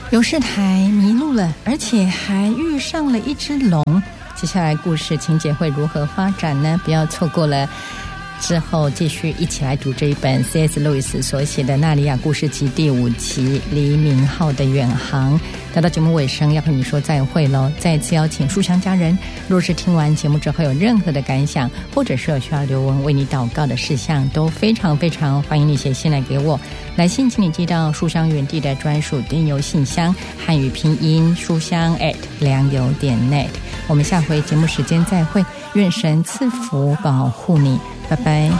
勇士台迷路了，而且还遇上了一只龙。接下来故事情节会如何发展呢？不要错过了之后继续一起来读这一本 C.S. 路易斯所写的《纳利亚故事集》第5集《黎明号的远航》。来到节目尾声，要和你说再会咯。再次邀请书香家人，若是听完节目之后有任何的感想，或者是有需要留文为你祷告的事项，都非常非常欢迎你写信来给我。来信请你寄到书香园地的专属电邮信箱，汉语拼音书香@良友.net。我们下回节目时间再会，愿神赐福保护你，拜拜。